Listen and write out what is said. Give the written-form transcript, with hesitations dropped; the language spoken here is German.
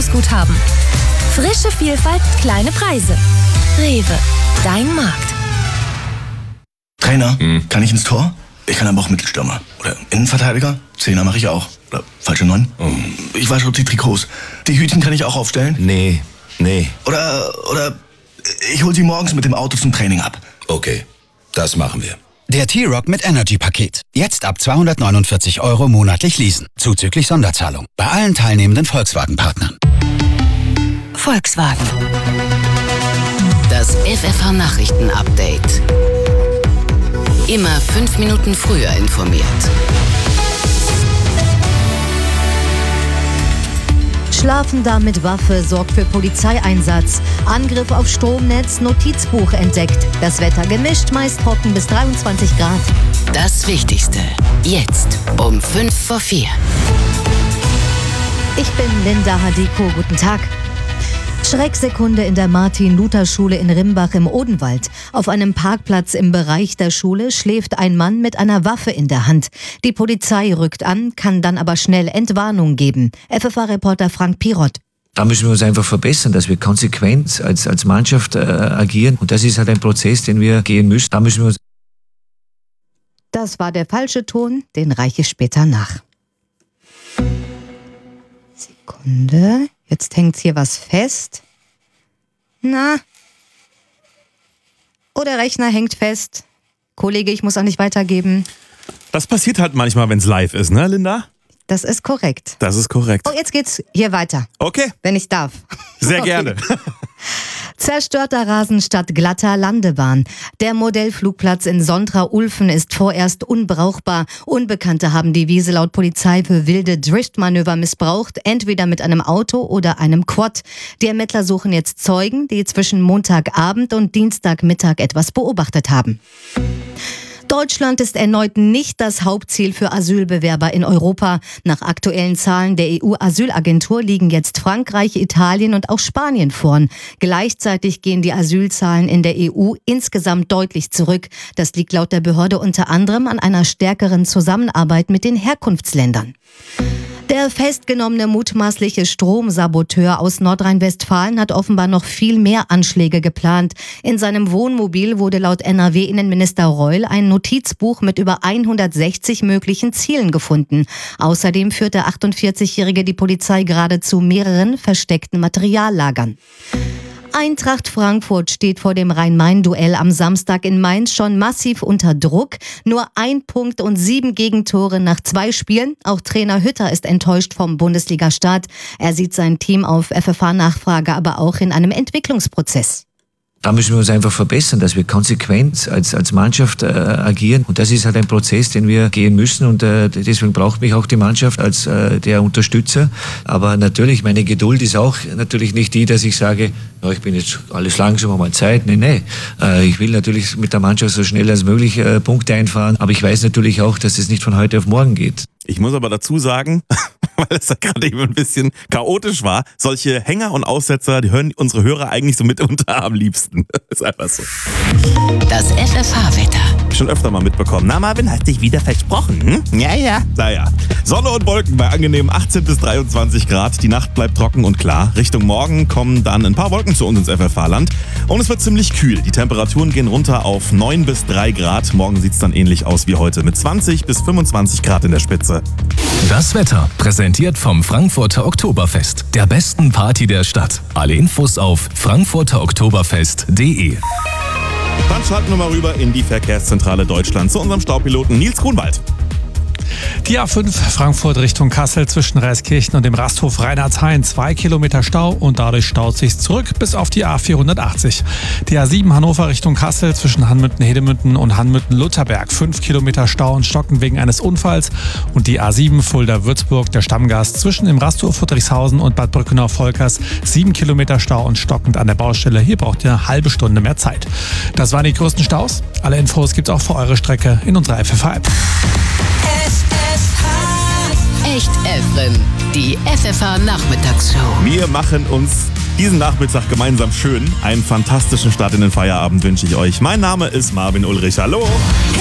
Bonusguthaben. Frische Vielfalt, kleine Preise. Rewe, dein Markt. Trainer, kann ich ins Tor? Ich kann aber auch Mittelstürmer. Oder Innenverteidiger? Zehner mache ich auch. Oder falsche 9. Ich wasche auch die Trikots. Die Hütchen kann ich auch aufstellen? Nee. Oder ich hol sie morgens mit dem Auto zum Training ab. Okay, das machen wir. Der T-Rock mit Energy-Paket. Jetzt ab 249 € monatlich leasen. Zuzüglich Sonderzahlung. Bei allen teilnehmenden Volkswagen-Partnern. Volkswagen. Das FFH-Nachrichten-Update. Immer 5 Minuten früher informiert. Schlafender mit Waffe sorgt für Polizeieinsatz. Angriff auf Stromnetz, Notizbuch entdeckt. Das Wetter gemischt, meist trocken bis 23 Grad. Das Wichtigste. Jetzt um 3:55. Ich bin Linda Hadiko. Guten Tag. Schrecksekunde in der Martin-Luther-Schule in Rimbach im Odenwald. Auf einem Parkplatz im Bereich der Schule schläft ein Mann mit einer Waffe in der Hand. Die Polizei rückt an, kann dann aber schnell Entwarnung geben. FFH-Reporter Frank Pirot. Da müssen wir uns einfach verbessern, dass wir konsequent als Mannschaft agieren. Und das ist halt ein Prozess, den wir gehen müssen. Da müssen wir uns. Das war der falsche Ton, den reiche ich später nach. Sekunde, jetzt hängt hier was fest. Na? Oh, der Rechner hängt fest. Kollege, ich muss auch nicht weitergeben. Das passiert halt manchmal, wenn es live ist, ne, Linda? Das ist korrekt. Das ist korrekt. Oh, jetzt geht's hier weiter. Okay. Wenn ich darf. Sehr gerne. Zerstörter Rasen statt glatter Landebahn. Der Modellflugplatz in Sondra-Ulfen ist vorerst unbrauchbar. Unbekannte haben die Wiese laut Polizei für wilde Driftmanöver missbraucht, entweder mit einem Auto oder einem Quad. Die Ermittler suchen jetzt Zeugen, die zwischen Montagabend und Dienstagmittag etwas beobachtet haben. Deutschland ist erneut nicht das Hauptziel für Asylbewerber in Europa. Nach aktuellen Zahlen der EU-Asylagentur liegen jetzt Frankreich, Italien und auch Spanien vorn. Gleichzeitig gehen die Asylzahlen in der EU insgesamt deutlich zurück. Das liegt laut der Behörde unter anderem an einer stärkeren Zusammenarbeit mit den Herkunftsländern. Der festgenommene mutmaßliche Stromsaboteur aus Nordrhein-Westfalen hat offenbar noch viel mehr Anschläge geplant. In seinem Wohnmobil wurde laut NRW-Innenminister Reul ein Notizbuch mit über 160 möglichen Zielen gefunden. Außerdem führt der 48-Jährige die Polizei gerade zu mehreren versteckten Materiallagern. Eintracht Frankfurt steht vor dem Rhein-Main-Duell am Samstag in Mainz schon massiv unter Druck. Nur 1 Punkt und 7 Gegentore nach 2 Spielen. Auch Trainer Hütter ist enttäuscht vom Bundesliga-Start. Er sieht sein Team auf FFH-Nachfrage aber auch in einem Entwicklungsprozess. Da müssen wir uns einfach verbessern, dass wir konsequent als Mannschaft agieren. Und das ist halt ein Prozess, den wir gehen müssen. Und deswegen braucht mich auch die Mannschaft als der Unterstützer. Aber natürlich, meine Geduld ist auch natürlich nicht die, dass ich sage, ja, ich bin jetzt alles langsam, mal Zeit. Nee. Ich will natürlich mit der Mannschaft so schnell als möglich Punkte einfahren. Aber ich weiß natürlich auch, dass es nicht von heute auf morgen geht. Ich muss aber dazu sagen, weil es da gerade eben ein bisschen chaotisch war, solche Hänger und Aussetzer, die hören unsere Hörer eigentlich so mitunter am liebsten. Das ist einfach so. Das FFH-Wetter. Schon öfter mal mitbekommen. Na Marvin, hast dich wieder versprochen, hm? Ja. Naja. Sonne und Wolken bei angenehmen 18 bis 23 Grad. Die Nacht bleibt trocken und klar. Richtung Morgen kommen dann ein paar Wolken zu uns ins FFH-Land. Und es wird ziemlich kühl. Die Temperaturen gehen runter auf 9 bis 3 Grad. Morgen sieht es dann ähnlich aus wie heute mit 20 bis 25 Grad in der Spitze. Das Wetter präsentiert vom Frankfurter Oktoberfest, der besten Party der Stadt. Alle Infos auf frankfurteroktoberfest.de. Dann schalten wir mal rüber in die Verkehrszentrale Deutschland zu unserem Staupiloten Nils Grunwald. Die A5 Frankfurt Richtung Kassel zwischen Reiskirchen und dem Rasthof Reinhardshain 2 Kilometer Stau und dadurch staut sich's zurück bis auf die A480. Die A7 Hannover Richtung Kassel zwischen Hanmünden-Hedemünden und Hanmünden-Lutherberg 5 Kilometer Stau und Stocken wegen eines Unfalls und die A7 Fulda-Würzburg der Stammgast zwischen dem Rasthof Friedrichshausen und Bad Brückenau-Volkers 7 Kilometer Stau und stockend an der Baustelle. Hier braucht ihr eine halbe Stunde mehr Zeit. Das waren die größten Staus. Alle Infos gibt's auch für eure Strecke in unserer FFH-App. Echt Efren, die FFH-Nachmittagsshow. Wir machen uns diesen Nachmittag gemeinsam schön. Einen fantastischen Start in den Feierabend wünsche ich euch. Mein Name ist Marvin Ulrich. Hallo.